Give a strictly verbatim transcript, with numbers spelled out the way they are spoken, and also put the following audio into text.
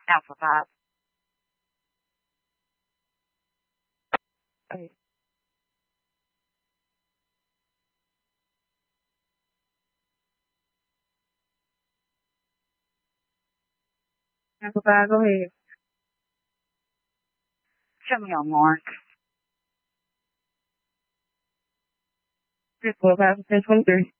Alpha five. Okay. Alpha five, go ahead. Show me on mark. Six four five ten twenty three.